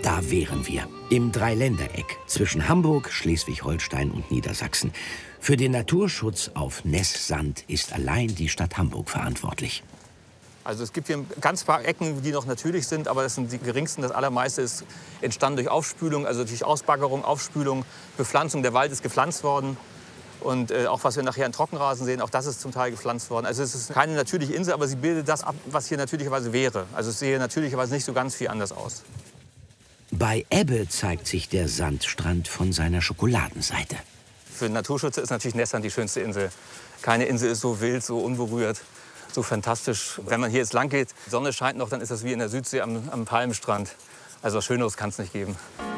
Da wären wir, im Dreiländereck zwischen Hamburg, Schleswig-Holstein und Niedersachsen. Für den Naturschutz auf Näss-Sand ist allein die Stadt Hamburg verantwortlich. Also es gibt hier ganz paar Ecken, die noch natürlich sind, aber das sind die geringsten. Das allermeiste ist entstanden durch Aufspülung, also durch Ausbaggerung, Aufspülung, Bepflanzung. Der Wald ist gepflanzt worden. Und auch was wir nachher in Trockenrasen sehen, auch das ist zum Teil gepflanzt worden. Also es ist keine natürliche Insel, aber sie bildet das ab, was hier natürlicherweise wäre. Also es sehe natürlicherweise nicht so ganz viel anders aus. Bei Ebbe zeigt sich der Sandstrand von seiner Schokoladenseite. Für den Naturschutz ist natürlich Näss-Sand die schönste Insel. Keine Insel ist so wild, so unberührt, so fantastisch. Wenn man hier jetzt lang geht, die Sonne scheint noch, dann ist das wie in der Südsee am Palmenstrand. Also was Schöneres kann es nicht geben.